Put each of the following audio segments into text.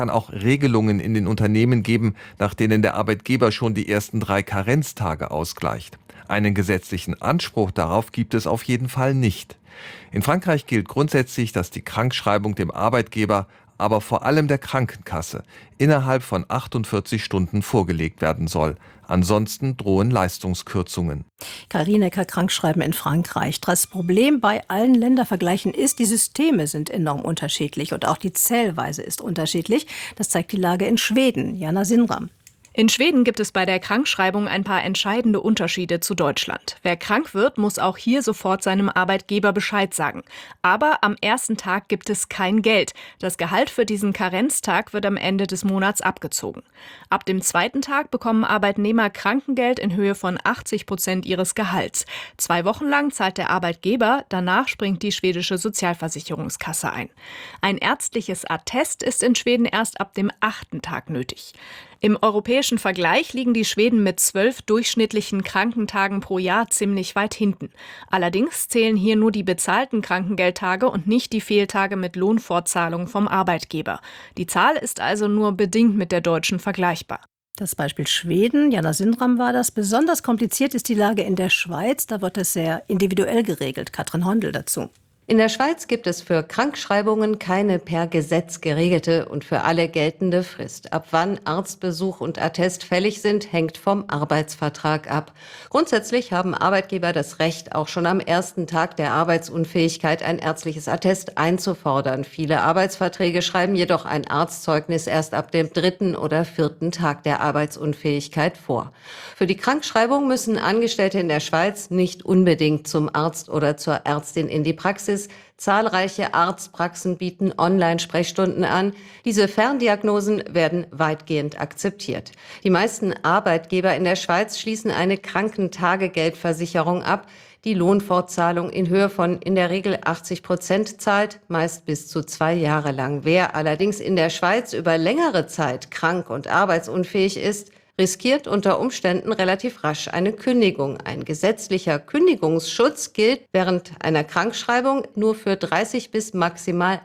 Kann auch Regelungen in den Unternehmen geben, nach denen der Arbeitgeber schon die ersten 3 Karenztage ausgleicht. Einen gesetzlichen Anspruch darauf gibt es auf jeden Fall nicht. In Frankreich gilt grundsätzlich, dass die Krankschreibung dem Arbeitgeber, aber vor allem der Krankenkasse, innerhalb von 48 Stunden vorgelegt werden soll. Ansonsten drohen Leistungskürzungen. Karl Rienecker, Krankschreiben in Frankreich. Das Problem bei allen Ländervergleichen ist, die Systeme sind enorm unterschiedlich und auch die Zählweise ist unterschiedlich. Das zeigt die Lage in Schweden. Jana Sinram. In Schweden gibt es bei der Krankschreibung ein paar entscheidende Unterschiede zu Deutschland. Wer krank wird, muss auch hier sofort seinem Arbeitgeber Bescheid sagen. Aber am ersten Tag gibt es kein Geld. Das Gehalt für diesen Karenztag wird am Ende des Monats abgezogen. Ab dem zweiten Tag bekommen Arbeitnehmer Krankengeld in Höhe von 80% ihres Gehalts. 2 Wochen lang zahlt der Arbeitgeber, danach springt die schwedische Sozialversicherungskasse ein. Ein ärztliches Attest ist in Schweden erst ab dem 8. Tag nötig. Im europäischen Vergleich liegen die Schweden mit 12 durchschnittlichen Krankentagen pro Jahr ziemlich weit hinten. Allerdings zählen hier nur die bezahlten Krankengeldtage und nicht die Fehltage mit Lohnfortzahlung vom Arbeitgeber. Die Zahl ist also nur bedingt mit der deutschen vergleichbar. Das Beispiel Schweden, Jana Sinram war das. Besonders kompliziert ist die Lage in der Schweiz. Da wird es sehr individuell geregelt. Katrin Hondel dazu. In der Schweiz gibt es für Krankschreibungen keine per Gesetz geregelte und für alle geltende Frist. Ab wann Arztbesuch und Attest fällig sind, hängt vom Arbeitsvertrag ab. Grundsätzlich haben Arbeitgeber das Recht, auch schon am ersten Tag der Arbeitsunfähigkeit ein ärztliches Attest einzufordern. Viele Arbeitsverträge schreiben jedoch ein Arztzeugnis erst ab dem 3. oder 4. Tag der Arbeitsunfähigkeit vor. Für die Krankschreibung müssen Angestellte in der Schweiz nicht unbedingt zum Arzt oder zur Ärztin in die Praxis. Zahlreiche Arztpraxen bieten Online-Sprechstunden an. Diese Ferndiagnosen werden weitgehend akzeptiert. Die meisten Arbeitgeber in der Schweiz schließen eine Krankentagegeldversicherung ab, die Lohnfortzahlung in Höhe von in der Regel 80% zahlt, meist bis zu 2 Jahre lang. Wer allerdings in der Schweiz über längere Zeit krank und arbeitsunfähig ist, riskiert unter Umständen relativ rasch eine Kündigung. Ein gesetzlicher Kündigungsschutz gilt während einer Krankschreibung nur für 30 bis maximal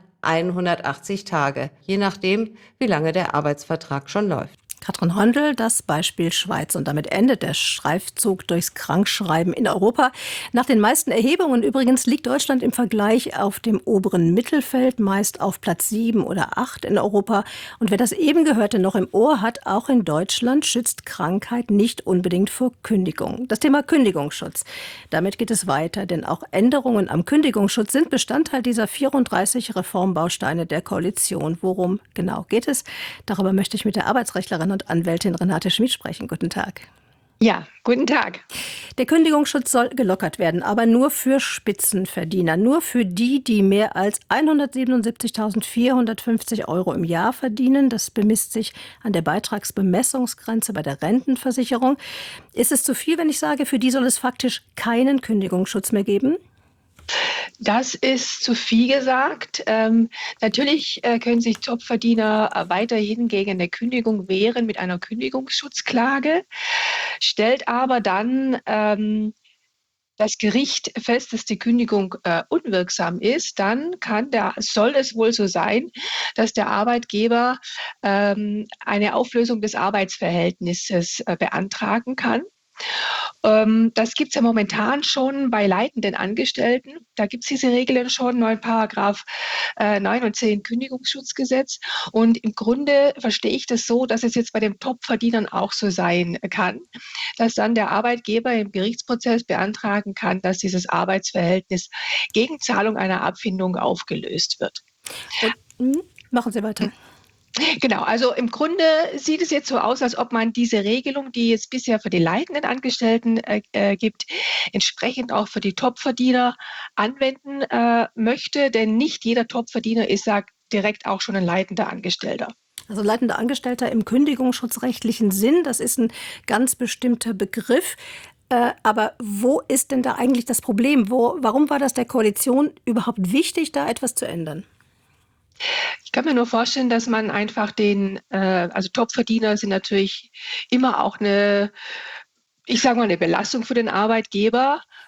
180 Tage, je nachdem, wie lange der Arbeitsvertrag schon läuft. Katrin Hondel, das Beispiel Schweiz. Und damit endet der Streifzug durchs Krankschreiben in Europa. Nach den meisten Erhebungen übrigens liegt Deutschland im Vergleich auf dem oberen Mittelfeld, meist auf Platz 7 oder 8 in Europa. Und wer das eben Gehörte noch im Ohr hat, auch in Deutschland schützt Krankheit nicht unbedingt vor Kündigung. Das Thema Kündigungsschutz. Damit geht es weiter, denn auch Änderungen am Kündigungsschutz sind Bestandteil dieser 34 Reformbausteine der Koalition. Worum genau geht es? Darüber möchte ich mit der Arbeitsrechtlerin und Anwältin Renate Schmid sprechen. Guten Tag. Ja, guten Tag. Der Kündigungsschutz soll gelockert werden, aber nur für Spitzenverdiener, nur für die, die mehr als 177.450 € im Jahr verdienen. Das bemisst sich an der Beitragsbemessungsgrenze bei der Rentenversicherung. Ist es zu viel, wenn ich sage, für die soll es faktisch keinen Kündigungsschutz mehr geben? Das ist zu viel gesagt. Natürlich können sich Topverdiener weiterhin gegen eine Kündigung wehren mit einer Kündigungsschutzklage, stellt aber dann das Gericht fest, dass die Kündigung unwirksam ist, dann soll es wohl so sein, dass der Arbeitgeber eine Auflösung des Arbeitsverhältnisses beantragen kann. Das gibt es ja momentan schon bei leitenden Angestellten. Da gibt es diese Regeln schon, Paragraph 9 und 10 Kündigungsschutzgesetz. Und im Grunde verstehe ich das so, dass es jetzt bei den Topverdienern auch so sein kann, dass dann der Arbeitgeber im Gerichtsprozess beantragen kann, dass dieses Arbeitsverhältnis gegen Zahlung einer Abfindung aufgelöst wird. Machen Sie weiter. Genau, also im Grunde sieht es jetzt so aus, als ob man diese Regelung, die es bisher für die leitenden Angestellten gibt, entsprechend auch für die Topverdiener anwenden möchte, denn nicht jeder Topverdiener ist direkt auch schon ein leitender Angestellter. Also leitender Angestellter im kündigungsschutzrechtlichen Sinn, das ist ein ganz bestimmter Begriff. Aber wo ist denn da eigentlich das Problem? Warum war das der Koalition überhaupt wichtig, da etwas zu ändern? Ich kann mir nur vorstellen, dass man einfach also Topverdiener sind natürlich immer auch eine Belastung für den Arbeitgeber.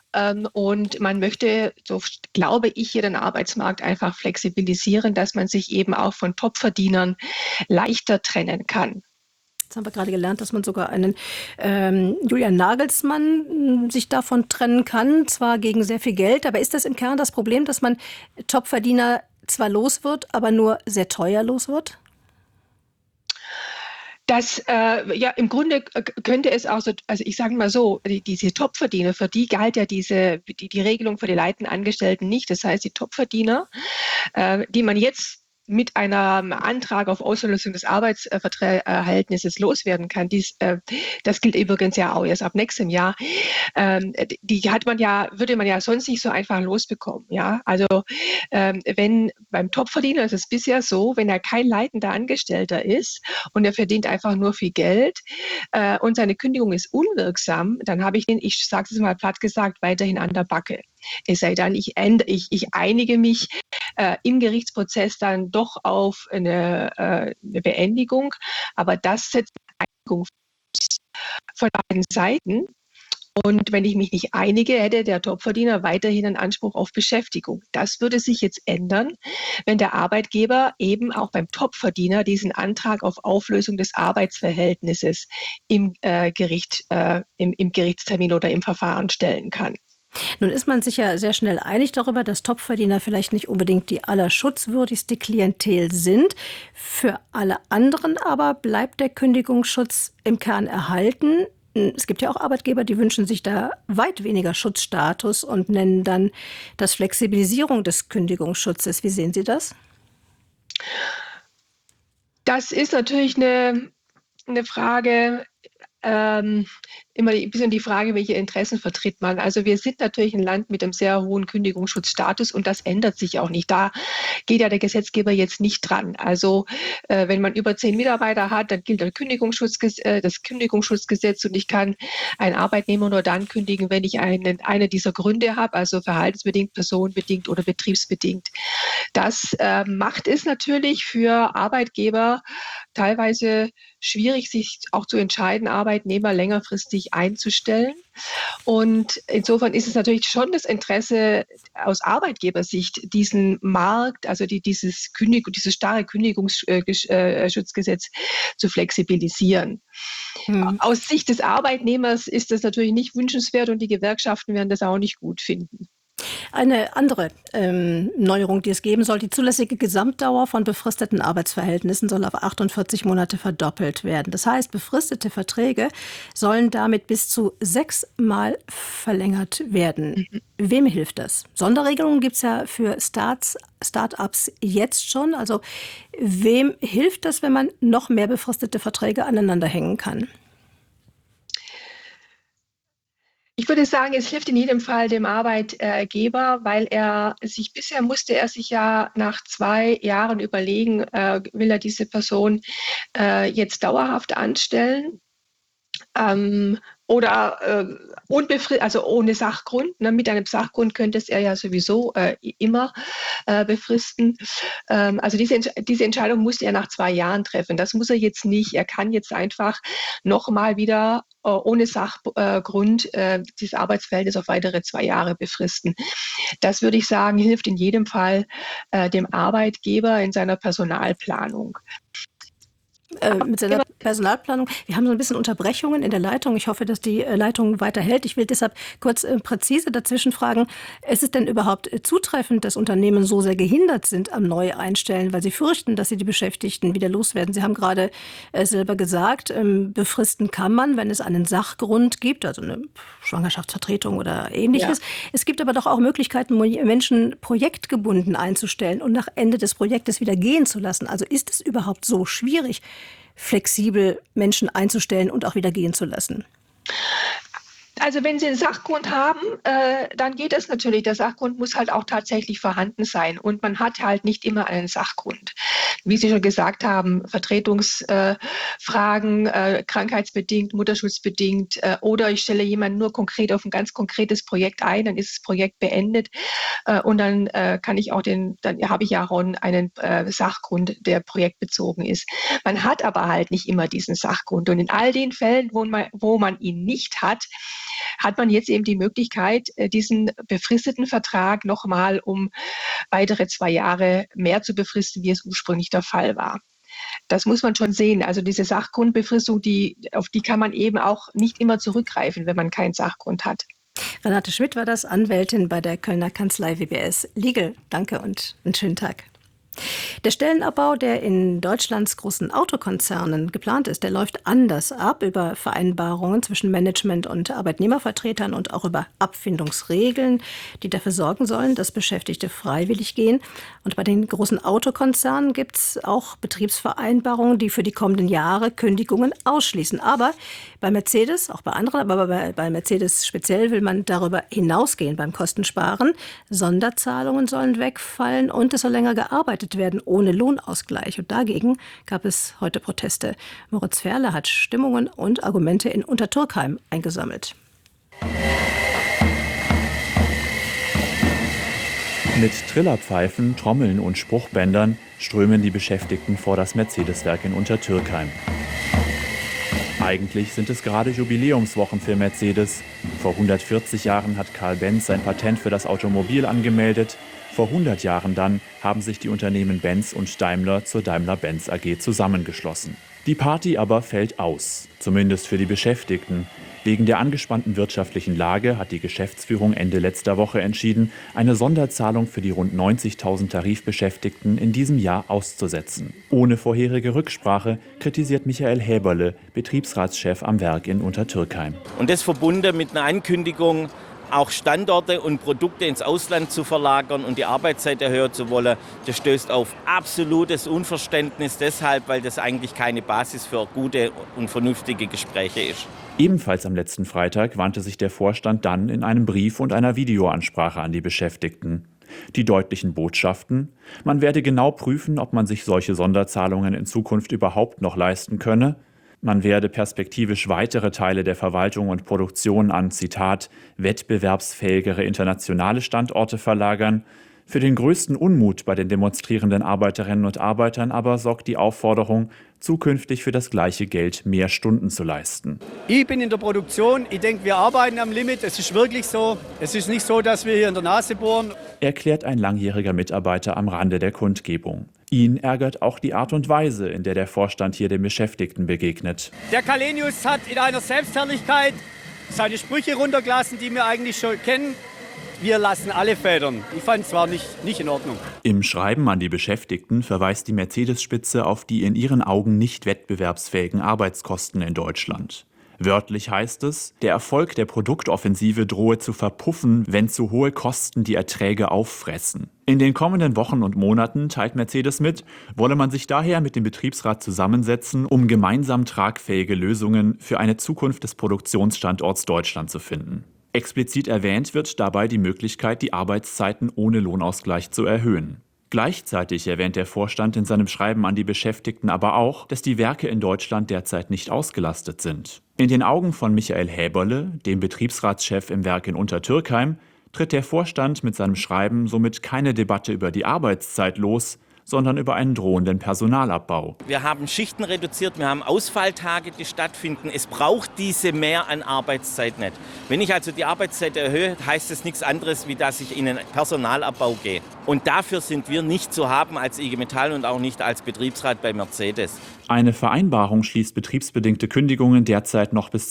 Und man möchte, so glaube ich, hier den Arbeitsmarkt einfach flexibilisieren, dass man sich eben auch von Topverdienern leichter trennen kann. Jetzt haben wir gerade gelernt, dass man sogar einen Julian Nagelsmann sich davon trennen kann, zwar gegen sehr viel Geld, aber ist das im Kern das Problem, dass man Topverdiener zwar los wird, aber nur sehr teuer los wird? Ja, im Grunde könnte es auch so, also ich sage mal so, diese Topverdiener, für die galt ja die Regelung für die leitenden Angestellten nicht. Das heißt, die Topverdiener, die man jetzt mit einem Antrag auf Auslösung des Arbeitsverhältnisses loswerden kann. Das gilt übrigens ja auch erst ab nächstem Jahr. Die würde man ja sonst nicht so einfach losbekommen. Ja, also wenn beim Topverdiener ist es bisher so, wenn er kein leitender Angestellter ist und er verdient einfach nur viel Geld und seine Kündigung ist unwirksam, dann habe ich den, ich sage es mal platt gesagt, weiterhin an der Backe. Es sei denn, ich einige mich im Gerichtsprozess dann doch auf eine Beendigung, aber das setzt eine Einigung von beiden Seiten. Und wenn ich mich nicht einige, hätte der Topverdiener weiterhin einen Anspruch auf Beschäftigung. Das würde sich jetzt ändern, wenn der Arbeitgeber eben auch beim Topverdiener diesen Antrag auf Auflösung des Arbeitsverhältnisses im Gerichtstermin oder im Verfahren stellen kann. Nun ist man sich ja sehr schnell einig darüber, dass Topverdiener vielleicht nicht unbedingt die allerschutzwürdigste Klientel sind. Für alle anderen aber bleibt der Kündigungsschutz im Kern erhalten. Es gibt ja auch Arbeitgeber, die wünschen sich da weit weniger Schutzstatus und nennen dann das Flexibilisierung des Kündigungsschutzes. Wie sehen Sie das? Das ist natürlich eine Frage, immer ein bisschen die Frage, welche Interessen vertritt man. Also wir sind natürlich ein Land mit einem sehr hohen Kündigungsschutzstatus und das ändert sich auch nicht. Da geht ja der Gesetzgeber jetzt nicht dran. Also wenn man über 10 Mitarbeiter hat, dann gilt das Kündigungsschutzgesetz und ich kann einen Arbeitnehmer nur dann kündigen, wenn ich eine dieser Gründe habe, also verhaltensbedingt, personenbedingt oder betriebsbedingt. Das macht es natürlich für Arbeitgeber teilweise schwierig, sich auch zu entscheiden, Arbeitnehmer längerfristig einzustellen. Und insofern ist es natürlich schon das Interesse aus Arbeitgebersicht, diesen Markt, also dieses starre Kündigungsschutzgesetz zu flexibilisieren. Aus Sicht des Arbeitnehmers ist das natürlich nicht wünschenswert und die Gewerkschaften werden das auch nicht gut finden. Eine andere Neuerung, die es geben soll, die zulässige Gesamtdauer von befristeten Arbeitsverhältnissen soll auf 48 Monate verdoppelt werden. Das heißt, befristete Verträge sollen damit bis zu 6-mal verlängert werden. Wem hilft das? Sonderregelungen gibt es ja für Start-ups jetzt schon. Also wem hilft das, wenn man noch mehr befristete Verträge aneinander hängen kann? Ich würde sagen, es hilft in jedem Fall dem Arbeitgeber, weil bisher musste er sich ja nach 2 Jahren überlegen, will er diese Person jetzt dauerhaft anstellen? Oder also ohne Sachgrund. Ne? Mit einem Sachgrund könnte es er ja sowieso immer befristen. Also diese Entscheidung musste er nach 2 Jahren treffen. Das muss er jetzt nicht. Er kann jetzt einfach nochmal wieder ohne Sachgrund dieses Arbeitsverhältnis auf weitere 2 Jahre befristen. Das würde ich sagen, hilft in jedem Fall dem Arbeitgeber in seiner Personalplanung. Mit seiner Personalplanung. Wir haben so ein bisschen Unterbrechungen in der Leitung. Ich hoffe, dass die Leitung weiterhält. Ich will deshalb kurz präzise dazwischen fragen, ist es denn überhaupt zutreffend, dass Unternehmen so sehr gehindert sind am Neueinstellen, weil sie fürchten, dass sie die Beschäftigten wieder loswerden? Sie haben gerade selber gesagt, befristen kann man, wenn es einen Sachgrund gibt, also eine Schwangerschaftsvertretung oder Ähnliches. Ja. Es gibt aber doch auch Möglichkeiten, Menschen projektgebunden einzustellen und nach Ende des Projektes wieder gehen zu lassen. Also ist es überhaupt so schwierig, flexibel Menschen einzustellen und auch wieder gehen zu lassen? Also wenn Sie einen Sachgrund haben, dann geht es natürlich. Der Sachgrund muss halt auch tatsächlich vorhanden sein. Und man hat halt nicht immer einen Sachgrund. Wie Sie schon gesagt haben, Vertretungsfragen, krankheitsbedingt, mutterschutzbedingt oder ich stelle jemanden nur konkret auf ein ganz konkretes Projekt ein, dann ist das Projekt beendet und dann habe ich ja auch einen Sachgrund, der projektbezogen ist. Man hat aber halt nicht immer diesen Sachgrund. Und in all den Fällen, wo man ihn nicht hat, hat man jetzt eben die Möglichkeit, diesen befristeten Vertrag nochmal um weitere 2 Jahre mehr zu befristen, wie es ursprünglich der Fall war. Das muss man schon sehen. Also diese Sachgrundbefristung, auf die kann man eben auch nicht immer zurückgreifen, wenn man keinen Sachgrund hat. Renate Schmidt war das, Anwältin bei der Kölner Kanzlei WBS Legal. Danke und einen schönen Tag. Der Stellenabbau, der in Deutschlands großen Autokonzernen geplant ist, der läuft anders ab, über Vereinbarungen zwischen Management und Arbeitnehmervertretern und auch über Abfindungsregeln, die dafür sorgen sollen, dass Beschäftigte freiwillig gehen. Und bei den großen Autokonzernen gibt es auch Betriebsvereinbarungen, die für die kommenden Jahre Kündigungen ausschließen. Aber bei Mercedes, auch bei anderen, aber bei Mercedes speziell will man darüber hinausgehen beim Kostensparen. Sonderzahlungen sollen wegfallen und es soll länger gearbeitet werden ohne Lohnausgleich. Und dagegen gab es heute Proteste. Moritz Ferle hat Stimmungen und Argumente in Untertürkheim eingesammelt. Mit Trillerpfeifen, Trommeln und Spruchbändern strömen die Beschäftigten vor das Mercedes-Werk in Untertürkheim. Eigentlich sind es gerade Jubiläumswochen für Mercedes. Vor 140 Jahren hat Karl Benz sein Patent für das Automobil angemeldet. Vor 100 Jahren dann haben sich die Unternehmen Benz und Daimler zur Daimler-Benz AG zusammengeschlossen. Die Party aber fällt aus, zumindest für die Beschäftigten. Wegen der angespannten wirtschaftlichen Lage hat die Geschäftsführung Ende letzter Woche entschieden, eine Sonderzahlung für die rund 90.000 Tarifbeschäftigten in diesem Jahr auszusetzen. Ohne vorherige Rücksprache kritisiert Michael Häberle, Betriebsratschef am Werk in Untertürkheim. Und das verbunden mit einer Ankündigung, auch Standorte und Produkte ins Ausland zu verlagern und die Arbeitszeit erhöhen zu wollen, das stößt auf absolutes Unverständnis deshalb, weil das eigentlich keine Basis für gute und vernünftige Gespräche ist. Ebenfalls am letzten Freitag wandte sich der Vorstand dann in einem Brief und einer Videoansprache an die Beschäftigten. Die deutlichen Botschaften: Man werde genau prüfen, ob man sich solche Sonderzahlungen in Zukunft überhaupt noch leisten könne. Man werde perspektivisch weitere Teile der Verwaltung und Produktion an, Zitat, wettbewerbsfähigere internationale Standorte verlagern. Für den größten Unmut bei den demonstrierenden Arbeiterinnen und Arbeitern aber sorgt die Aufforderung, zukünftig für das gleiche Geld mehr Stunden zu leisten. Ich bin in der Produktion, ich denke, wir arbeiten am Limit, es ist wirklich so. Es ist nicht so, dass wir hier in der Nase bohren. Erklärt ein langjähriger Mitarbeiter am Rande der Kundgebung. Ihn ärgert auch die Art und Weise, in der der Vorstand hier den Beschäftigten begegnet. Der Källenius hat in einer Selbstherrlichkeit seine Sprüche runtergelassen, die wir eigentlich schon kennen. Wir lassen alle federn. Ich fand es zwar nicht in Ordnung. Im Schreiben an die Beschäftigten verweist die Mercedes-Spitze auf die in ihren Augen nicht wettbewerbsfähigen Arbeitskosten in Deutschland. Wörtlich heißt es, der Erfolg der Produktoffensive drohe zu verpuffen, wenn zu hohe Kosten die Erträge auffressen. In den kommenden Wochen und Monaten, teilt Mercedes mit, wolle man sich daher mit dem Betriebsrat zusammensetzen, um gemeinsam tragfähige Lösungen für eine Zukunft des Produktionsstandorts Deutschland zu finden. Explizit erwähnt wird dabei die Möglichkeit, die Arbeitszeiten ohne Lohnausgleich zu erhöhen. Gleichzeitig erwähnt der Vorstand in seinem Schreiben an die Beschäftigten aber auch, dass die Werke in Deutschland derzeit nicht ausgelastet sind. In den Augen von Michael Häberle, dem Betriebsratschef im Werk in Untertürkheim, tritt der Vorstand mit seinem Schreiben somit keine Debatte über die Arbeitszeit los, sondern über einen drohenden Personalabbau. Wir haben Schichten reduziert, wir haben Ausfalltage, die stattfinden. Es braucht diese mehr an Arbeitszeit nicht. Wenn ich also die Arbeitszeit erhöhe, heißt es nichts anderes, wie dass ich in einen Personalabbau gehe. Und dafür sind wir nicht zu haben als IG Metall und auch nicht als Betriebsrat bei Mercedes. Eine Vereinbarung schließt betriebsbedingte Kündigungen derzeit noch bis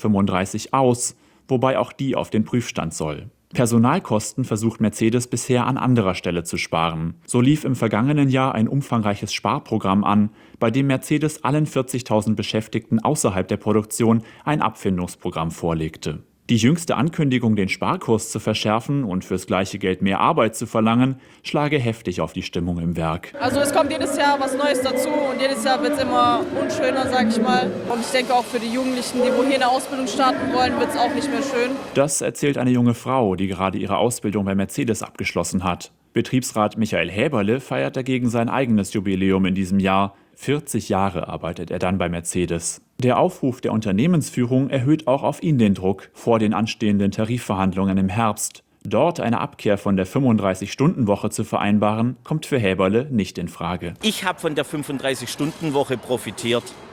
2035 aus, wobei auch die auf den Prüfstand soll. Personalkosten versucht Mercedes bisher an anderer Stelle zu sparen. So lief im vergangenen Jahr ein umfangreiches Sparprogramm an, bei dem Mercedes allen 40.000 Beschäftigten außerhalb der Produktion ein Abfindungsprogramm vorlegte. Die jüngste Ankündigung, den Sparkurs zu verschärfen und fürs gleiche Geld mehr Arbeit zu verlangen, schlage heftig auf die Stimmung im Werk. Also es kommt jedes Jahr was Neues dazu und jedes Jahr wird es immer unschöner, sag ich mal. Und ich denke auch für die Jugendlichen, die hier eine Ausbildung starten wollen, wird es auch nicht mehr schön. Das erzählt eine junge Frau, die gerade ihre Ausbildung bei Mercedes abgeschlossen hat. Betriebsrat Michael Häberle feiert dagegen sein eigenes Jubiläum in diesem Jahr. 40 Jahre arbeitet er dann bei Mercedes. Der Aufruf der Unternehmensführung erhöht auch auf ihn den Druck vor den anstehenden Tarifverhandlungen im Herbst. Dort eine Abkehr von der 35-Stunden-Woche zu vereinbaren, kommt für Häberle nicht in Frage. Ich habe von der 35-Stunden-Woche profitiert.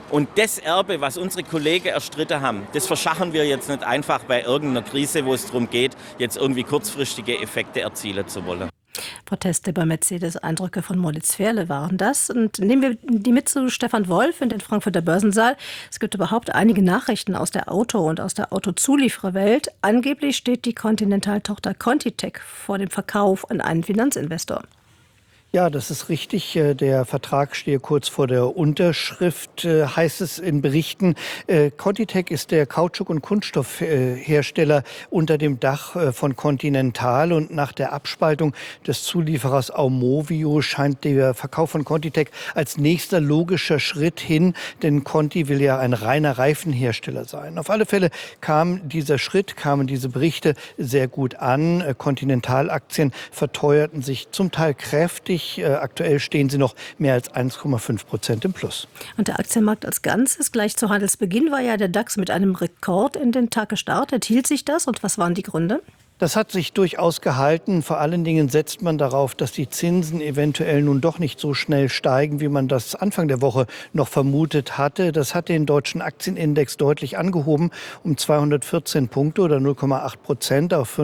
Und das Erbe, was unsere Kollegen erstritten haben, das verschachern wir jetzt nicht einfach bei irgendeiner Krise, wo es darum geht, jetzt irgendwie kurzfristige Effekte erzielen zu wollen. Proteste bei Mercedes, Eindrücke von Moritz Ferle waren das. Und nehmen wir die mit zu Stefan Wolf in den Frankfurter Börsensaal. Es gibt überhaupt einige Nachrichten aus der Auto- und aus der Autozuliefererwelt. Angeblich steht die Continental-Tochter ContiTech vor dem Verkauf an einen Finanzinvestor. Ja, das ist richtig. Der Vertrag stehe kurz vor der Unterschrift, heißt es in Berichten. ContiTech ist der Kautschuk- und Kunststoffhersteller unter dem Dach von Continental. Und nach der Abspaltung des Zulieferers Aumovio scheint der Verkauf von ContiTech als nächster logischer Schritt hin. Denn Conti will ja ein reiner Reifenhersteller sein. Auf alle Fälle kamen diese Berichte sehr gut an. Continental-Aktien verteuerten sich zum Teil kräftig. Aktuell stehen sie noch mehr als 1,5% im Plus. Und der Aktienmarkt als Ganzes, gleich zu Handelsbeginn war ja der DAX mit einem Rekord in den Tag gestartet. Hielt sich das und was waren die Gründe? Das hat sich durchaus gehalten. Vor allen Dingen setzt man darauf, dass die Zinsen eventuell nun doch nicht so schnell steigen, wie man das Anfang der Woche noch vermutet hatte. Das hat den deutschen Aktienindex deutlich angehoben, um 214 Punkte oder 0,8% auf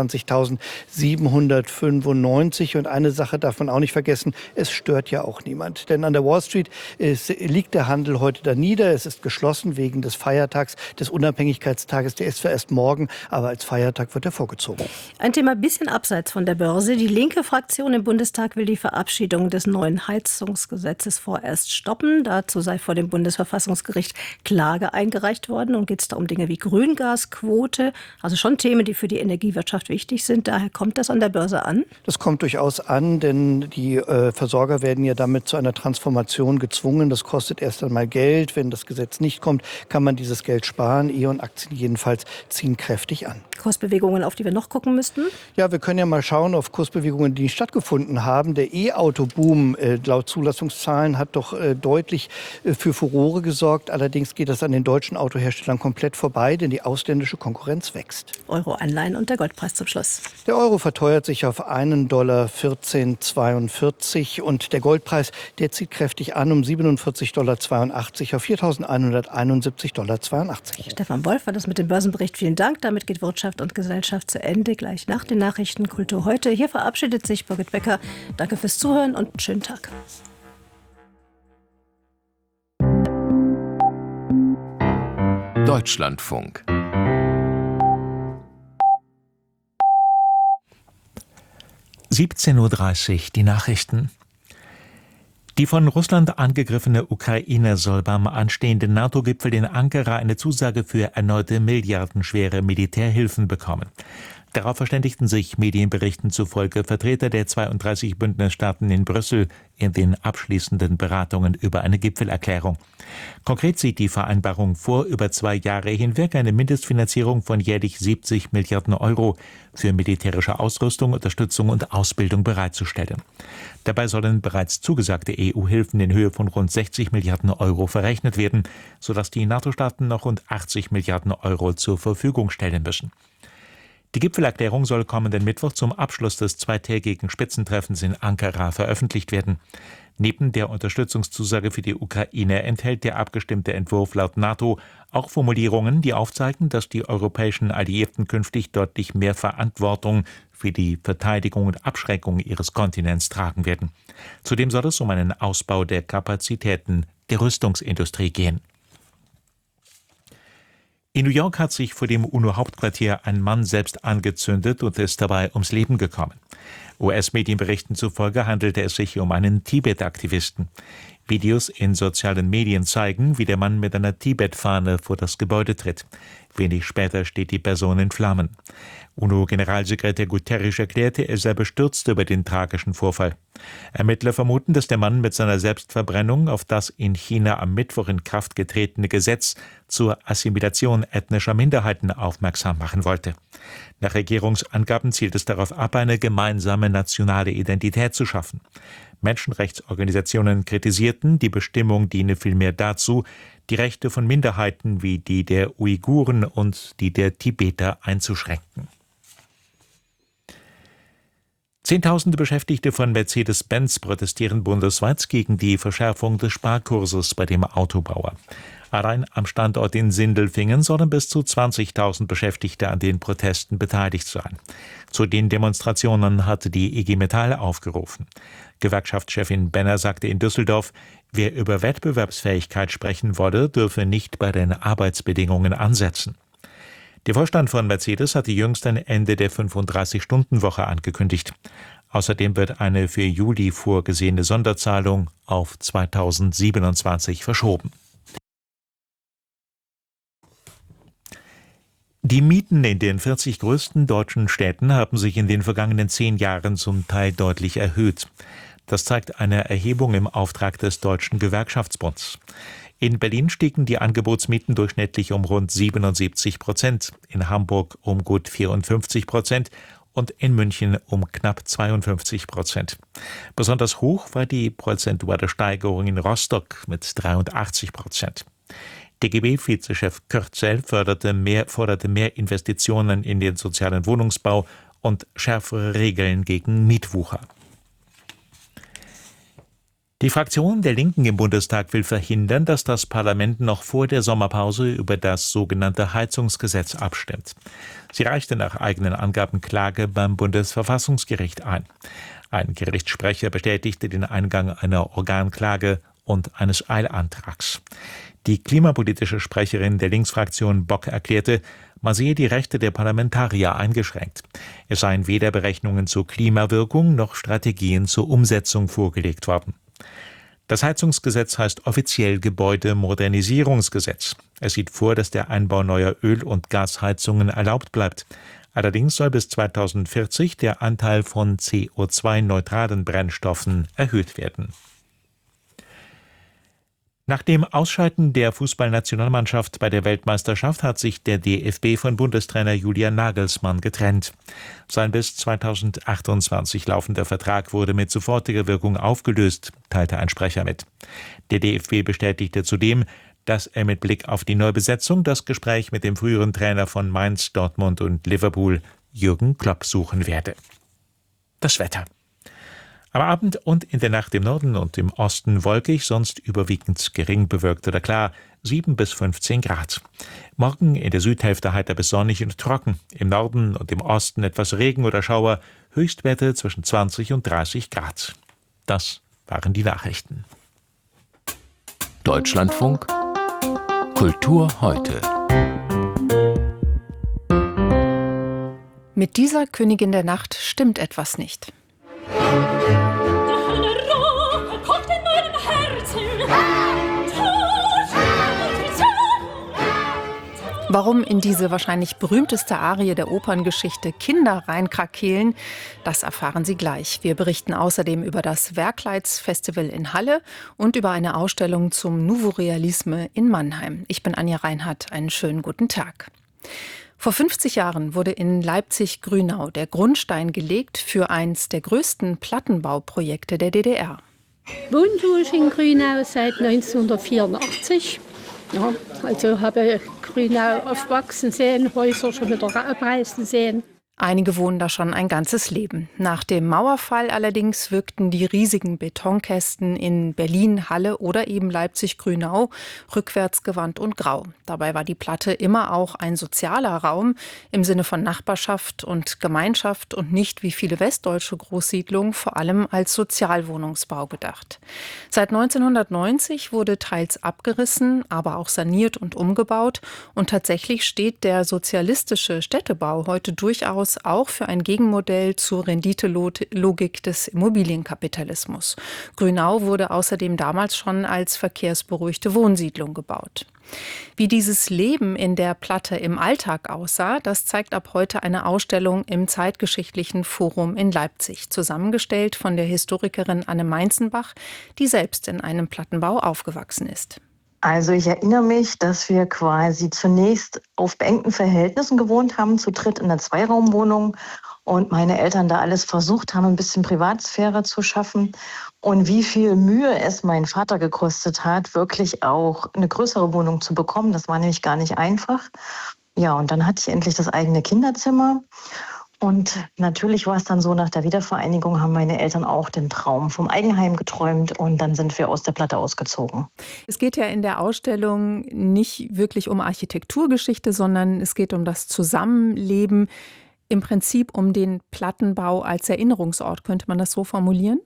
25.795. Und eine Sache darf man auch nicht vergessen, es stört ja auch niemand. Denn an der Wall Street liegt der Handel heute da nieder. Es ist geschlossen wegen des Feiertags, des Unabhängigkeitstages. Der ist zwar erst morgen, aber als Feiertag wird er vorgezogen. Ein Thema ein bisschen abseits von der Börse. Die linke Fraktion im Bundestag will die Verabschiedung des neuen Heizungsgesetzes vorerst stoppen. Dazu sei vor dem Bundesverfassungsgericht Klage eingereicht worden. Und geht es da um Dinge wie Grüngasquote, also schon Themen, die für die Energiewirtschaft wichtig sind. Daher kommt das an der Börse an? Das kommt durchaus an, denn die Versorger werden ja damit zu einer Transformation gezwungen. Das kostet erst einmal Geld. Wenn das Gesetz nicht kommt, kann man dieses Geld sparen. E.ON-Aktien jedenfalls ziehen kräftig an. Kursbewegungen, auf die wir noch gucken müssten? Ja, wir können ja mal schauen auf Kursbewegungen, die stattgefunden haben. Der E-Auto-Boom laut Zulassungszahlen hat doch deutlich für Furore gesorgt. Allerdings geht das an den deutschen Autoherstellern komplett vorbei, denn die ausländische Konkurrenz wächst. Euro-Anleihen und der Goldpreis zum Schluss. Der Euro verteuert sich auf $1,1442 und der Goldpreis, der zieht kräftig an um $47,82 auf $4.171,82. Stefan Wolf war das mit dem Börsenbericht. Vielen Dank. Damit geht Wirtschaft und Gesellschaft zu Ende. Gleich nach den Nachrichten Kultur heute. Hier verabschiedet sich Birgit Becker. Danke fürs Zuhören und einen schönen Tag. Deutschlandfunk. (17:30 Uhr) die Nachrichten. Die von Russland angegriffene Ukraine soll beim anstehenden NATO-Gipfel in Ankara eine Zusage für erneute milliardenschwere Militärhilfen bekommen. Darauf verständigten sich Medienberichten zufolge Vertreter der 32 Bündnisstaaten in Brüssel in den abschließenden Beratungen über eine Gipfelerklärung. Konkret sieht die Vereinbarung vor, über 2 Jahre hinweg eine Mindestfinanzierung von jährlich 70 Milliarden Euro für militärische Ausrüstung, Unterstützung und Ausbildung bereitzustellen. Dabei sollen bereits zugesagte EU-Hilfen in Höhe von rund 60 Milliarden Euro verrechnet werden, sodass die NATO-Staaten noch rund 80 Milliarden Euro zur Verfügung stellen müssen. Die Gipfelerklärung soll kommenden Mittwoch zum Abschluss des zweitägigen Spitzentreffens in Ankara veröffentlicht werden. Neben der Unterstützungszusage für die Ukraine enthält der abgestimmte Entwurf laut NATO auch Formulierungen, die aufzeigen, dass die europäischen Alliierten künftig deutlich mehr Verantwortung für die Verteidigung und Abschreckung ihres Kontinents tragen werden. Zudem soll es um einen Ausbau der Kapazitäten der Rüstungsindustrie gehen. In New York hat sich vor dem UNO-Hauptquartier ein Mann selbst angezündet und ist dabei ums Leben gekommen. US-Medienberichten zufolge handelte es sich um einen Tibet-Aktivisten. Videos in sozialen Medien zeigen, wie der Mann mit einer Tibet-Fahne vor das Gebäude tritt. Wenig später steht die Person in Flammen. UNO-Generalsekretär Guterres erklärte, er sei bestürzt über den tragischen Vorfall. Ermittler vermuten, dass der Mann mit seiner Selbstverbrennung auf das in China am Mittwoch in Kraft getretene Gesetz zur Assimilation ethnischer Minderheiten aufmerksam machen wollte. Nach Regierungsangaben zielt es darauf ab, eine gemeinsame nationale Identität zu schaffen. Menschenrechtsorganisationen kritisierten, die Bestimmung diene vielmehr dazu, die Rechte von Minderheiten wie die der Uiguren und die der Tibeter einzuschränken. Zehntausende Beschäftigte von Mercedes-Benz protestieren bundesweit gegen die Verschärfung des Sparkurses bei dem Autobauer. Allein am Standort in Sindelfingen sollen bis zu 20.000 Beschäftigte an den Protesten beteiligt sein. Zu den Demonstrationen hatte die IG Metall aufgerufen. Gewerkschaftschefin Benner sagte in Düsseldorf, wer über Wettbewerbsfähigkeit sprechen wolle, dürfe nicht bei den Arbeitsbedingungen ansetzen. Der Vorstand von Mercedes hatte jüngst ein Ende der 35-Stunden-Woche angekündigt. Außerdem wird eine für Juli vorgesehene Sonderzahlung auf 2027 verschoben. Die Mieten in den 40 größten deutschen Städten haben sich in den vergangenen 10 Jahren zum Teil deutlich erhöht. Das zeigt eine Erhebung im Auftrag des Deutschen Gewerkschaftsbunds. In Berlin stiegen die Angebotsmieten durchschnittlich um rund 77%, in Hamburg um gut 54% und in München um knapp 52%. Besonders hoch war die prozentuale Steigerung in Rostock mit 83%. DGB-Vizechef Kürzel forderte mehr Investitionen in den sozialen Wohnungsbau und schärfere Regeln gegen Mietwucher. Die Fraktion der Linken im Bundestag will verhindern, dass das Parlament noch vor der Sommerpause über das sogenannte Heizungsgesetz abstimmt. Sie reichte nach eigenen Angaben Klage beim Bundesverfassungsgericht ein. Ein Gerichtssprecher bestätigte den Eingang einer Organklage und eines Eilantrags. Die klimapolitische Sprecherin der Linksfraktion Bock erklärte, man sehe die Rechte der Parlamentarier eingeschränkt. Es seien weder Berechnungen zur Klimawirkung noch Strategien zur Umsetzung vorgelegt worden. Das Heizungsgesetz heißt offiziell Gebäudemodernisierungsgesetz. Es sieht vor, dass der Einbau neuer Öl- und Gasheizungen erlaubt bleibt. Allerdings soll bis 2040 der Anteil von CO2-neutralen Brennstoffen erhöht werden. Nach dem Ausscheiden der Fußballnationalmannschaft bei der Weltmeisterschaft hat sich der DFB von Bundestrainer Julian Nagelsmann getrennt. Sein bis 2028 laufender Vertrag wurde mit sofortiger Wirkung aufgelöst, teilte ein Sprecher mit. Der DFB bestätigte zudem, dass er mit Blick auf die Neubesetzung das Gespräch mit dem früheren Trainer von Mainz, Dortmund und Liverpool, Jürgen Klopp, suchen werde. Das Wetter. Am Abend und in der Nacht im Norden und im Osten wolkig, sonst überwiegend gering bewölkt oder klar, 7 bis 15 Grad. Morgen in der Südhälfte heiter bis sonnig und trocken, im Norden und im Osten etwas Regen oder Schauer, Höchstwerte zwischen 20 und 30 Grad. Das waren die Nachrichten. Deutschlandfunk Kultur heute. Mit dieser Königin der Nacht stimmt etwas nicht. Warum in diese wahrscheinlich berühmteste Arie der Operngeschichte Kinder reinkrakeelen, das erfahren Sie gleich. Wir berichten außerdem über das Werkleidsfestival in Halle und über eine Ausstellung zum Nouveau Realisme in Mannheim. Ich bin Anja Reinhardt, einen schönen guten Tag. Vor 50 Jahren wurde in Leipzig-Grünau der Grundstein gelegt für eins der größten Plattenbauprojekte der DDR. Wohnen tue ich in Grünau seit 1984. Ja, also habe Grünau aufwachsen sehen, Häuser schon wieder abreißen sehen. Einige wohnen da schon ein ganzes Leben. Nach dem Mauerfall allerdings wirkten die riesigen Betonkästen in Berlin, Halle oder eben Leipzig-Grünau rückwärtsgewandt und grau. Dabei war die Platte immer auch ein sozialer Raum im Sinne von Nachbarschaft und Gemeinschaft und nicht wie viele westdeutsche Großsiedlungen vor allem als Sozialwohnungsbau gedacht. Seit 1990 wurde teils abgerissen, aber auch saniert und umgebaut und tatsächlich steht der sozialistische Städtebau heute durchaus auch für ein Gegenmodell zur Renditelogik des Immobilienkapitalismus. Grünau wurde außerdem damals schon als verkehrsberuhigte Wohnsiedlung gebaut. Wie dieses Leben in der Platte im Alltag aussah, das zeigt ab heute eine Ausstellung im Zeitgeschichtlichen Forum in Leipzig, zusammengestellt von der Historikerin Anne Meinzenbach, die selbst in einem Plattenbau aufgewachsen ist. Also ich erinnere mich, dass wir quasi zunächst auf beengten Verhältnissen gewohnt haben, zu dritt in einer Zweiraumwohnung und meine Eltern da alles versucht haben, ein bisschen Privatsphäre zu schaffen. Und wie viel Mühe es mein Vater gekostet hat, wirklich auch eine größere Wohnung zu bekommen. Das war nämlich gar nicht einfach. Ja, und dann hatte ich endlich das eigene Kinderzimmer. Und natürlich war es dann so, nach der Wiedervereinigung haben meine Eltern auch den Traum vom Eigenheim geträumt und dann sind wir aus der Platte ausgezogen. Es geht ja in der Ausstellung nicht wirklich um Architekturgeschichte, sondern es geht um das Zusammenleben, im Prinzip um den Plattenbau als Erinnerungsort. Könnte man das so formulieren?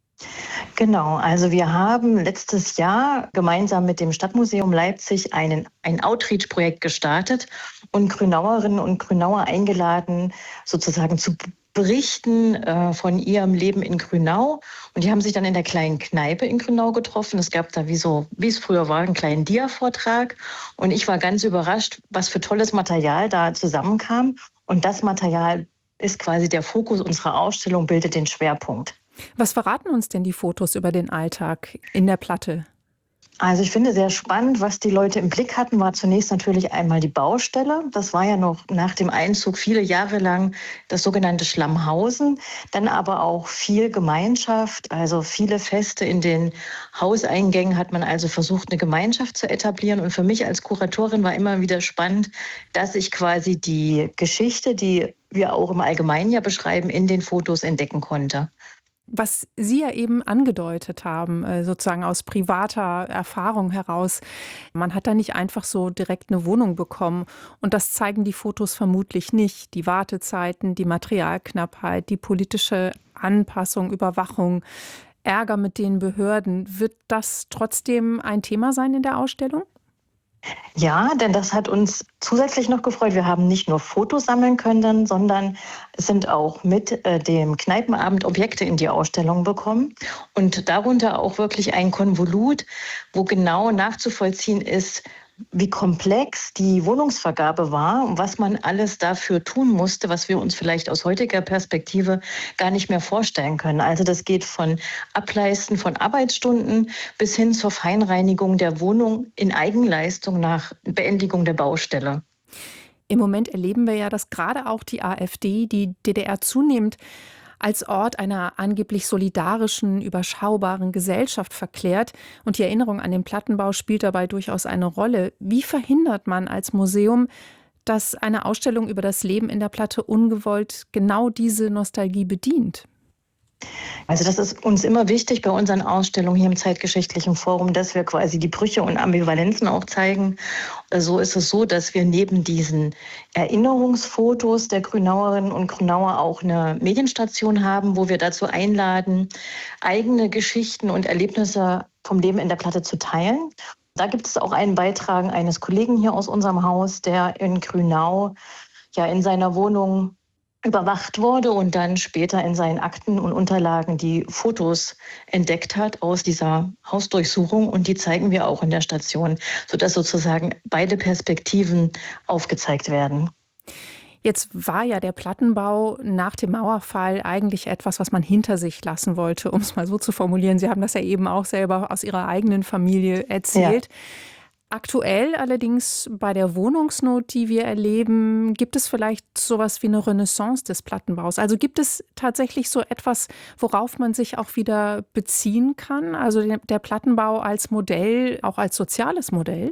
Genau, also wir haben letztes Jahr gemeinsam mit dem Stadtmuseum Leipzig ein Outreach-Projekt gestartet und Grünauerinnen und Grünauer eingeladen, sozusagen zu berichten von ihrem Leben in Grünau. Und die haben sich dann in der kleinen Kneipe in Grünau getroffen. Es gab da, wie es früher war, einen kleinen Dia-Vortrag. Und ich war ganz überrascht, was für tolles Material da zusammenkam. Und das Material ist quasi der Fokus unserer Ausstellung, bildet den Schwerpunkt. Was verraten uns denn die Fotos über den Alltag in der Platte? Also ich finde sehr spannend, was die Leute im Blick hatten, war zunächst natürlich einmal die Baustelle. Das war ja noch nach dem Einzug viele Jahre lang das sogenannte Schlammhausen. Dann aber auch viel Gemeinschaft, also viele Feste in den Hauseingängen hat man also versucht, eine Gemeinschaft zu etablieren. Und für mich als Kuratorin war immer wieder spannend, dass ich quasi die Geschichte, die wir auch im Allgemeinen ja beschreiben, in den Fotos entdecken konnte. Was Sie ja eben angedeutet haben, sozusagen aus privater Erfahrung heraus, man hat da nicht einfach so direkt eine Wohnung bekommen. Und das zeigen die Fotos vermutlich nicht. Die Wartezeiten, die Materialknappheit, die politische Anpassung, Überwachung, Ärger mit den Behörden. Wird das trotzdem ein Thema sein in der Ausstellung? Ja, denn das hat uns zusätzlich noch gefreut. Wir haben nicht nur Fotos sammeln können, sondern es sind auch mit dem Kneipenabend Objekte in die Ausstellung bekommen. Und darunter auch wirklich ein Konvolut, wo genau nachzuvollziehen ist, wie komplex die Wohnungsvergabe war und was man alles dafür tun musste, was wir uns vielleicht aus heutiger Perspektive gar nicht mehr vorstellen können. Also das geht von Ableisten von Arbeitsstunden bis hin zur Feinreinigung der Wohnung in Eigenleistung nach Beendigung der Baustelle. Im Moment erleben wir ja, dass gerade auch die AfD die DDR zunehmend als Ort einer angeblich solidarischen, überschaubaren Gesellschaft verklärt. Und die Erinnerung an den Plattenbau spielt dabei durchaus eine Rolle. Wie verhindert man als Museum, dass eine Ausstellung über das Leben in der Platte ungewollt genau diese Nostalgie bedient? Also das ist uns immer wichtig bei unseren Ausstellungen hier im Zeitgeschichtlichen Forum, dass wir quasi die Brüche und Ambivalenzen auch zeigen. So ist es so, dass wir neben diesen Erinnerungsfotos der Grünauerinnen und Grünauer auch eine Medienstation haben, wo wir dazu einladen, eigene Geschichten und Erlebnisse vom Leben in der Platte zu teilen. Da gibt es auch einen Beitrag eines Kollegen hier aus unserem Haus, der in Grünau ja in seiner Wohnung überwacht wurde und dann später in seinen Akten und Unterlagen die Fotos entdeckt hat aus dieser Hausdurchsuchung. Und die zeigen wir auch in der Station, sodass sozusagen beide Perspektiven aufgezeigt werden. Jetzt war ja der Plattenbau nach dem Mauerfall eigentlich etwas, was man hinter sich lassen wollte, um es mal so zu formulieren. Sie haben das ja eben auch selber aus Ihrer eigenen Familie erzählt. Ja. Aktuell allerdings bei der Wohnungsnot, die wir erleben, gibt es vielleicht sowas wie eine Renaissance des Plattenbaus? Also gibt es tatsächlich so etwas, worauf man sich auch wieder beziehen kann? Also der Plattenbau als Modell, auch als soziales Modell?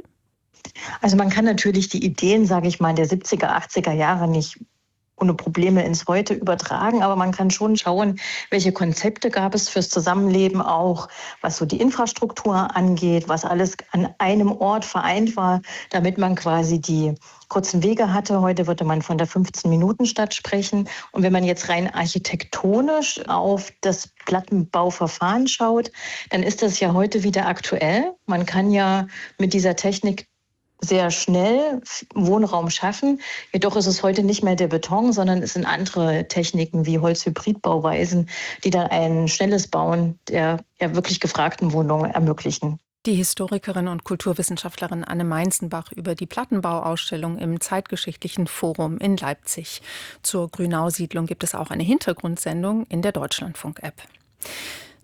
Also man kann natürlich die Ideen, sage ich mal, der 70er, 80er Jahre nicht ohne Probleme ins Heute übertragen, aber man kann schon schauen, welche Konzepte gab es fürs Zusammenleben auch, was so die Infrastruktur angeht, was alles an einem Ort vereint war, damit man quasi die kurzen Wege hatte. Heute würde man von der 15-Minuten-Stadt sprechen. Und wenn man jetzt rein architektonisch auf das Plattenbauverfahren schaut, dann ist das ja heute wieder aktuell. Man kann ja mit dieser Technik sehr schnell Wohnraum schaffen. Jedoch ist es heute nicht mehr der Beton, sondern es sind andere Techniken wie Holzhybridbauweisen, die dann ein schnelles Bauen der ja wirklich gefragten Wohnungen ermöglichen. Die Historikerin und Kulturwissenschaftlerin Anne Meinzenbach über die Plattenbauausstellung im Zeitgeschichtlichen Forum in Leipzig. Zur Grünau-Siedlung gibt es auch eine Hintergrundsendung in der Deutschlandfunk-App.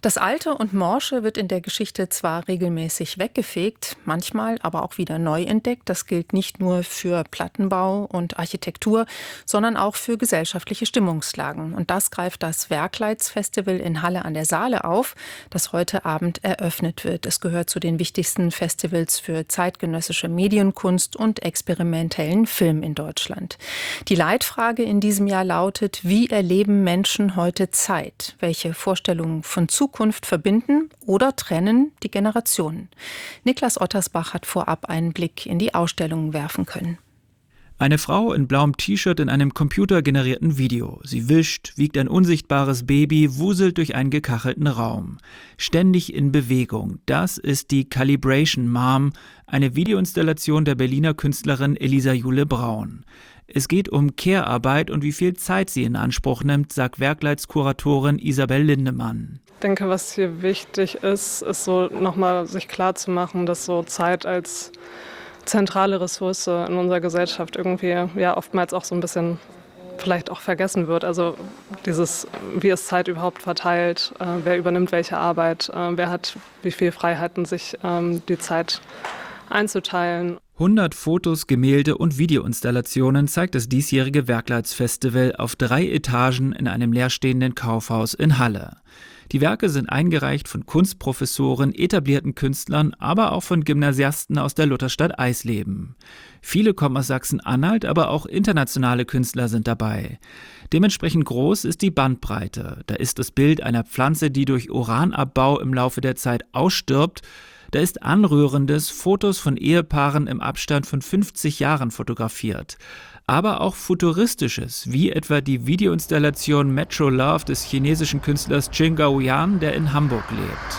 Das Alte und Morsche wird in der Geschichte zwar regelmäßig weggefegt, manchmal aber auch wieder neu entdeckt. Das gilt nicht nur für Plattenbau und Architektur, sondern auch für gesellschaftliche Stimmungslagen. Und das greift das Werkleitsfestival in Halle an der Saale auf, das heute Abend eröffnet wird. Es gehört zu den wichtigsten Festivals für zeitgenössische Medienkunst und experimentellen Film in Deutschland. Die Leitfrage in diesem Jahr lautet: Wie erleben Menschen heute Zeit? Welche Vorstellungen von Zukunft verbinden oder trennen die Generationen? Niklas Ottersbach hat vorab einen Blick in die Ausstellungen werfen können. Eine Frau in blauem T-Shirt in einem computergenerierten Video. Sie wischt, wiegt ein unsichtbares Baby, wuselt durch einen gekachelten Raum. Ständig in Bewegung. Das ist die Calibration Mom, eine Videoinstallation der Berliner Künstlerin Elisa Jule Braun. Es geht um Care-Arbeit und wie viel Zeit sie in Anspruch nimmt, sagt Werkleitskuratorin Isabel Lindemann. Ich denke, was hier wichtig ist, ist so nochmal sich klarzumachen, dass so Zeit als zentrale Ressource in unserer Gesellschaft irgendwie ja oftmals auch so ein bisschen vielleicht auch vergessen wird. Also dieses, wie ist Zeit überhaupt verteilt, wer übernimmt welche Arbeit, wer hat wie viel Freiheiten, sich die Zeit einzuteilen. 100 Fotos, Gemälde und Videoinstallationen zeigt das diesjährige Werkleitsfestival auf 3 Etagen in einem leerstehenden Kaufhaus in Halle. Die Werke sind eingereicht von Kunstprofessoren, etablierten Künstlern, aber auch von Gymnasiasten aus der Lutherstadt Eisleben. Viele kommen aus Sachsen-Anhalt, aber auch internationale Künstler sind dabei. Dementsprechend groß ist die Bandbreite. Da ist das Bild einer Pflanze, die durch Uranabbau im Laufe der Zeit ausstirbt. Da ist Anrührendes, Fotos von Ehepaaren im Abstand von 50 Jahren fotografiert. Aber auch Futuristisches, wie etwa die Videoinstallation Metro Love des chinesischen Künstlers Qin Gaoyan, der in Hamburg lebt.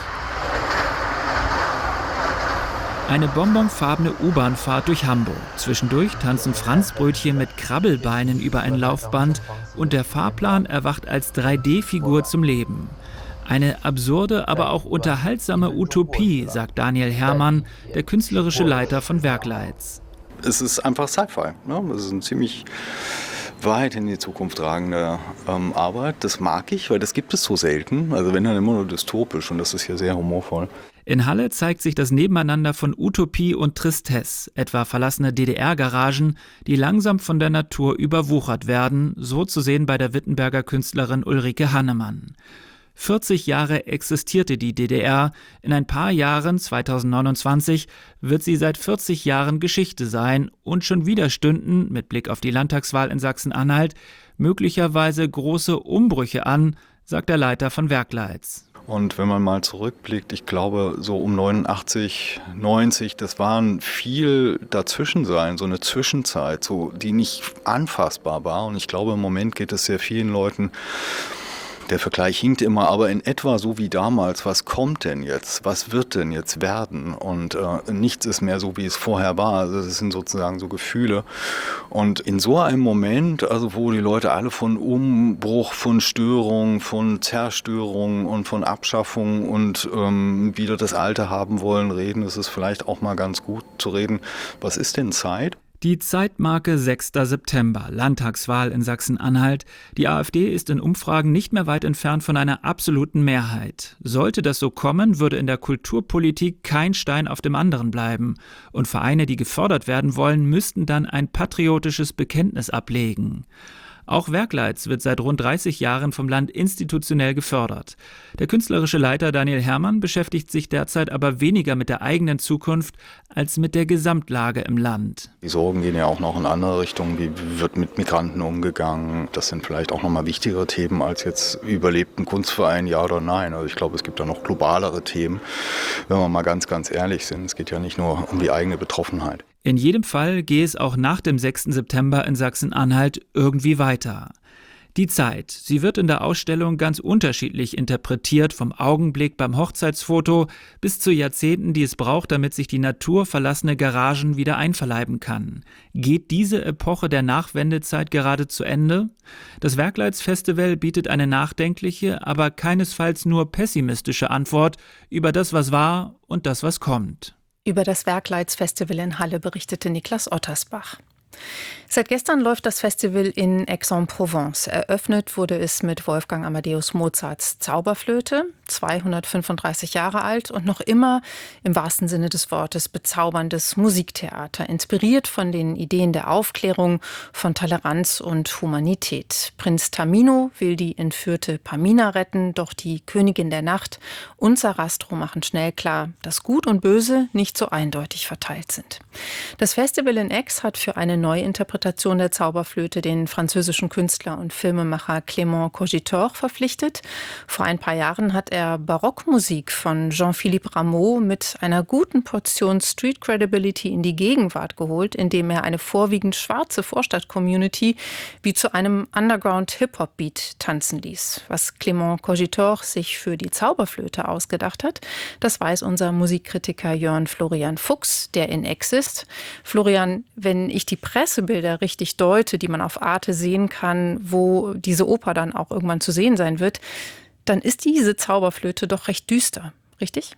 Eine bonbonfarbene U-Bahn-Fahrt durch Hamburg. Zwischendurch tanzen Franzbrötchen mit Krabbelbeinen über ein Laufband und der Fahrplan erwacht als 3D-Figur zum Leben. Eine absurde, aber auch unterhaltsame Utopie, sagt Daniel Herrmann, der künstlerische Leiter von Werkleits. Es ist einfach Sci-Fi. Ne? Es ist eine ziemlich weit in die Zukunft tragende Arbeit. Das mag ich, weil das gibt es so selten. Also wenn dann immer nur dystopisch, und das ist hier sehr humorvoll. In Halle zeigt sich das Nebeneinander von Utopie und Tristesse, etwa verlassene DDR-Garagen, die langsam von der Natur überwuchert werden, so zu sehen bei der Wittenberger Künstlerin Ulrike Hannemann. 40 Jahre existierte die DDR. In ein paar Jahren, 2029, wird sie seit 40 Jahren Geschichte sein und schon wieder stünden, mit Blick auf die Landtagswahl in Sachsen-Anhalt, möglicherweise große Umbrüche an, sagt der Leiter von Werkleits. Und wenn man mal zurückblickt, ich glaube so um 89, 90, das waren viel dazwischen sein, so eine Zwischenzeit, so, die nicht anfassbar war. Und ich glaube, im Moment geht es sehr vielen Leuten, der Vergleich hinkt immer, aber in etwa so wie damals. Was kommt denn jetzt? Was wird denn jetzt werden? Und nichts ist mehr so, wie es vorher war. Also das sind sozusagen so Gefühle. Und in so einem Moment, also wo die Leute alle von Umbruch, von Störung, von Zerstörung und von Abschaffung und wieder das Alte haben wollen, reden, ist es vielleicht auch mal ganz gut zu reden. Was ist denn Zeit? Die Zeitmarke 6. September, Landtagswahl in Sachsen-Anhalt. Die AfD ist in Umfragen nicht mehr weit entfernt von einer absoluten Mehrheit. Sollte das so kommen, würde in der Kulturpolitik kein Stein auf dem anderen bleiben. Und Vereine, die gefördert werden wollen, müssten dann ein patriotisches Bekenntnis ablegen. Auch Werkleits wird seit rund 30 Jahren vom Land institutionell gefördert. Der künstlerische Leiter Daniel Herrmann beschäftigt sich derzeit aber weniger mit der eigenen Zukunft als mit der Gesamtlage im Land. Die Sorgen gehen ja auch noch in andere Richtungen. Wie wird mit Migranten umgegangen? Das sind vielleicht auch noch mal wichtigere Themen als jetzt überlebt ein Kunstverein, ja oder nein. Also ich glaube, es gibt da noch globalere Themen, wenn wir mal ganz, ganz ehrlich sind. Es geht ja nicht nur um die eigene Betroffenheit. In jedem Fall gehe es auch nach dem 6. September in Sachsen-Anhalt irgendwie weiter. Die Zeit, sie wird in der Ausstellung ganz unterschiedlich interpretiert, vom Augenblick beim Hochzeitsfoto bis zu Jahrzehnten, die es braucht, damit sich die Natur verlassene Garagen wieder einverleiben kann. Geht diese Epoche der Nachwendezeit gerade zu Ende? Das Werkleitsfestival bietet eine nachdenkliche, aber keinesfalls nur pessimistische Antwort über das, was war und das, was kommt. Über das Werkleitsfestival in Halle berichtete Niklas Ottersbach. Seit gestern läuft das Festival in Aix-en-Provence. Eröffnet wurde es mit Wolfgang Amadeus Mozarts Zauberflöte, 235 Jahre alt und noch immer im wahrsten Sinne des Wortes bezauberndes Musiktheater, inspiriert von den Ideen der Aufklärung, von Toleranz und Humanität. Prinz Tamino will die entführte Pamina retten, doch die Königin der Nacht und Sarastro machen schnell klar, dass Gut und Böse nicht so eindeutig verteilt sind. Das Festival in Aix hat für eine Neuinterpretation der Zauberflöte den französischen Künstler und Filmemacher Clément Cogitor verpflichtet. Vor ein paar Jahren hat er Barockmusik von Jean-Philippe Rameau mit einer guten Portion Street Credibility in die Gegenwart geholt, indem er eine vorwiegend schwarze Vorstadt-Community wie zu einem Underground-Hip-Hop-Beat tanzen ließ. Was Clément Cogitor sich für die Zauberflöte ausgedacht hat, das weiß unser Musikkritiker Jörn Florian Fuchs, der in Aix ist. Florian, wenn ich die Pressebilder richtig deute, die man auf Arte sehen kann, wo diese Oper dann auch irgendwann zu sehen sein wird, dann ist diese Zauberflöte doch recht düster, richtig?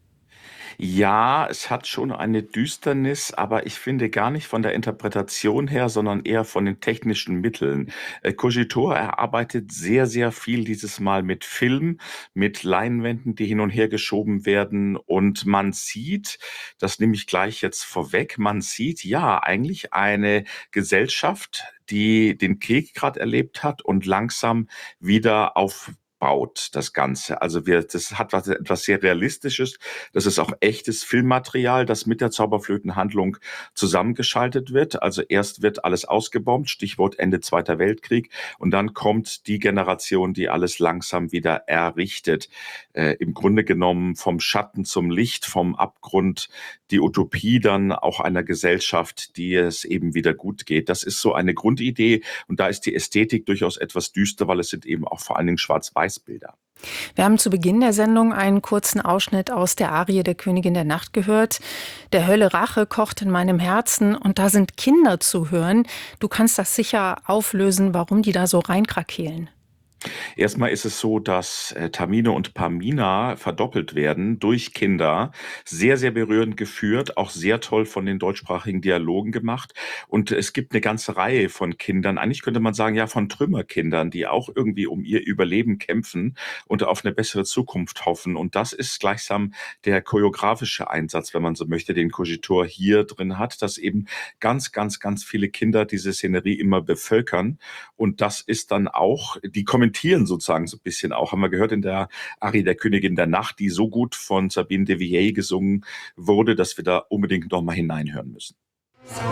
Ja, es hat schon eine Düsternis, aber ich finde gar nicht von der Interpretation her, sondern eher von den technischen Mitteln. Cogitor erarbeitet sehr, sehr viel dieses Mal mit Film, mit Leinwänden, die hin und her geschoben werden. Und man sieht, das nehme ich gleich jetzt vorweg, man sieht ja eigentlich eine Gesellschaft, die den Krieg gerade erlebt hat und langsam wieder aufbaut das Ganze. Also das hat etwas sehr Realistisches. Das ist auch echtes Filmmaterial, das mit der Zauberflötenhandlung zusammengeschaltet wird. Also erst wird alles ausgebombt, Stichwort Ende Zweiter Weltkrieg. Und dann kommt die Generation, die alles langsam wieder errichtet. Im Grunde genommen vom Schatten zum Licht, vom Abgrund, die Utopie dann auch einer Gesellschaft, die es eben wieder gut geht. Das ist so eine Grundidee. Und da ist die Ästhetik durchaus etwas düster, weil es sind eben auch vor allen Dingen Schwarz-Weiß Bilder. Wir haben zu Beginn der Sendung einen kurzen Ausschnitt aus der Arie der Königin der Nacht gehört. Der Hölle Rache kocht in meinem Herzen und da sind Kinder zu hören. Du kannst das sicher auflösen, warum die da so reinkrakehlen. Erstmal ist es so, dass Tamino und Pamina verdoppelt werden durch Kinder. Sehr, sehr berührend geführt, auch sehr toll von den deutschsprachigen Dialogen gemacht. Und es gibt eine ganze Reihe von Kindern, eigentlich könnte man sagen, ja, von Trümmerkindern, die auch irgendwie um ihr Überleben kämpfen und auf eine bessere Zukunft hoffen. Und das ist gleichsam der choreografische Einsatz, wenn man so möchte, den Cogitor hier drin hat, dass eben ganz, ganz, ganz viele Kinder diese Szenerie immer bevölkern. Und das ist dann auch, die kommentieren sozusagen so ein bisschen auch, haben wir gehört in der Arie der Königin der Nacht, die so gut von Sabine de Villiers gesungen wurde, dass wir da unbedingt noch mal hineinhören müssen.